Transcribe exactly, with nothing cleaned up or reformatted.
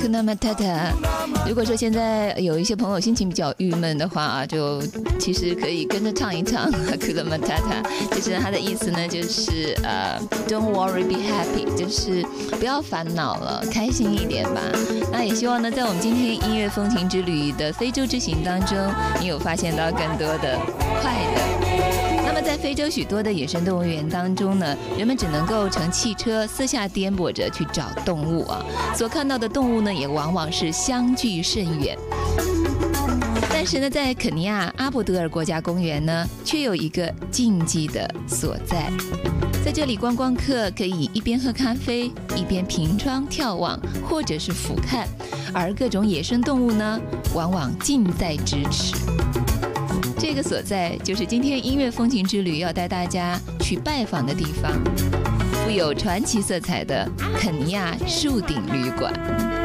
Hakuna Matata。如果说现在有一些朋友心情比较郁闷的话，就其实可以跟着唱一唱 Hakuna Matata。其实它的意思呢，就是呃 Don't worry, be happy， 就是不要烦恼了，开心一点吧。那也希望呢，在我们今天音乐风情之旅的非洲之行当中，你有发现到更多的快乐。那么在非洲许多的野生动物园当中呢，人们只能够乘汽车四下颠簸着去找动物啊，所看到的动物呢，也往往是相距甚远。但是呢，在肯尼亚阿伯德尔国家公园呢，却有一个禁忌的所在。在这里，观光客可以一边喝咖啡，一边凭窗眺望，或者是俯瞰，而各种野生动物呢，往往近在咫尺。这个所在就是今天音乐风情之旅要带大家去拜访的地方，富有传奇色彩的肯尼亚树顶旅馆。